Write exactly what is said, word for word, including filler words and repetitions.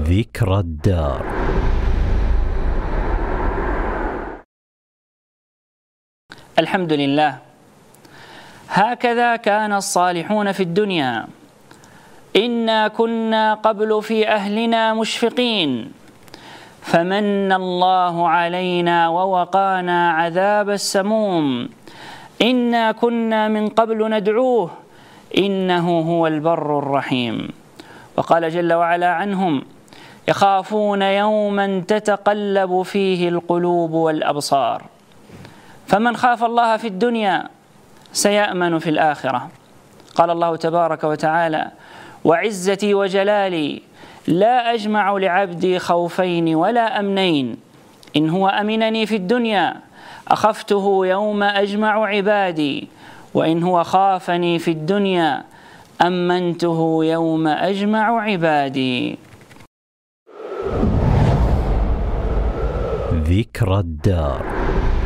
ذكرى الدار. الحمد لله، هكذا كان الصالحون في الدنيا. إنا كنا قبل في أهلنا مشفقين فمن الله علينا ووقانا عذاب السموم. إنا كنا من قبل ندعوه إنه هو البر الرحيم. وقال جل وعلا عنهم: يخافون يوما تتقلب فيه القلوب والأبصار. فمن خاف الله في الدنيا سيأمن في الآخرة. قال الله تبارك وتعالى: وعزتي وجلالي لا أجمع لعبدي خوفين ولا أمنين، إن هو أمنني في الدنيا أخفته يوم أجمع عبادي، وإن هو خافني في الدنيا أمنته يوم أجمع عبادي. ذكرى الدار.